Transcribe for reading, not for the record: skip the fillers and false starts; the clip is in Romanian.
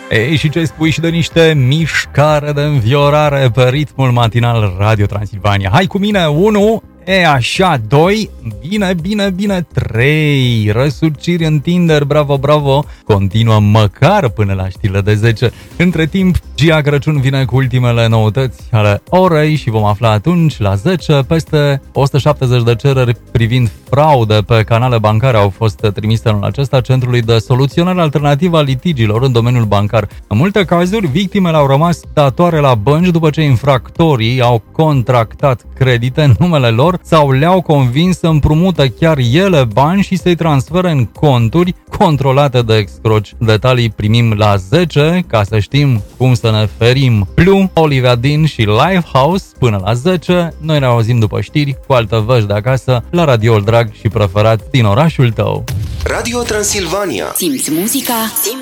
Ei, și ce spui și de niște mișcare de înviorare pe ritmul matinal Radio Transilvania. Hai cu mine, 1, e așa, 2, bine, 3, răsuciri în Tinder, bravo, continuăm măcar până la știrile de 10. Între timp, Gia Crăciun vine cu ultimele noutăți ale orei și vom afla atunci, la 10, peste 170 de cereri privind fraude pe canale bancare au fost trimise anul acesta Centrului de Soluționare Alternativă a Litigiilor în domeniul bancar. În multe cazuri, victimele au rămas datoare la bănci după ce infractorii au contractat credite în numele lor sau le-au convins să împrumută chiar ele bani și să-i transfere în conturi controlate de excroci. Detalii primim la 10 ca să știm cum să ne ferim. Blue, Olivia Dean și Lifehouse până la 10. Noi ne auzim după știri cu altă văși de acasă la radioul drag și preferat din orașul tău. Radio Transilvania. Simți muzica?